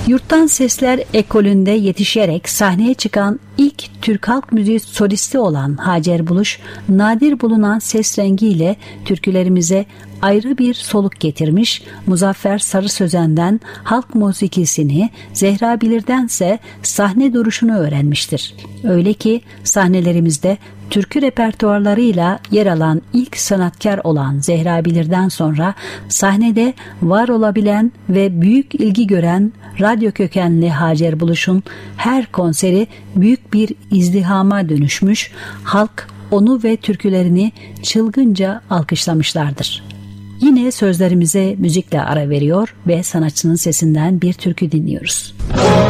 Yurttan Sesler ekolünde yetişerek sahneye çıkan ilk Türk halk müziği solisti olan Hacer Buluş, nadir bulunan ses rengiyle türkülerimize ayrı bir soluk getirmiş, Muzaffer Sarı Sözen'den halk musikisini, Zehra Bilir'dense sahne duruşunu öğrenmiştir. Öyle ki sahnelerimizde türkü repertuarlarıyla yer alan ilk sanatkar olan Zehra Bilir'den sonra sahnede var olabilen ve büyük ilgi gören radyo kökenli Hacer Buluş'un her konseri büyük bir izdihama dönüşmüş, halk onu ve türkülerini çılgınca alkışlamışlardır. Yine sözlerimize müzikle ara veriyor ve sanatçının sesinden bir türkü dinliyoruz.